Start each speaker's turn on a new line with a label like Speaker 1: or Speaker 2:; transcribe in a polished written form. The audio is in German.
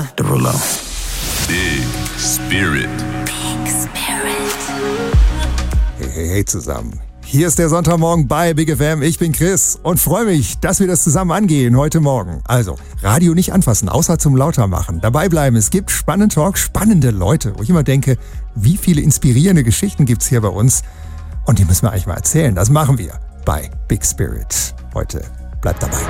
Speaker 1: Mr. Derulo.
Speaker 2: Big Spirit.
Speaker 3: Big Spirit.
Speaker 4: Hey zusammen. Hier ist der Sonntagmorgen bei Big FM. Ich bin Chris und freue mich, dass wir das zusammen angehen heute Morgen. Also, Radio nicht anfassen, außer zum Lautermachen. Dabei bleiben. Es gibt spannenden Talk, spannende Leute, wo ich immer denke, wie viele inspirierende Geschichten gibt's hier bei uns. Und die müssen wir eigentlich mal erzählen. Das machen wir bei Big Spirit. Heute bleibt dabei.